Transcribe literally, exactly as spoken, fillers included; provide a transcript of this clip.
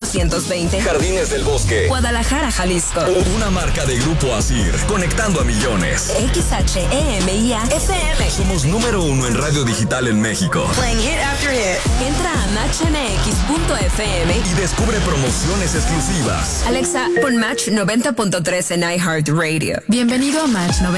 doscientos veinte. Jardines del Bosque, Guadalajara, Jalisco. Una marca de Grupo Asir, conectando a millones. X H E M I A F M. Somos número uno en radio digital en México. Playing hit after hit. Entra a match m x punto f m y descubre promociones exclusivas. Alexa, pon Match noventa punto tres en iHeartRadio. Bienvenido a Match noventa.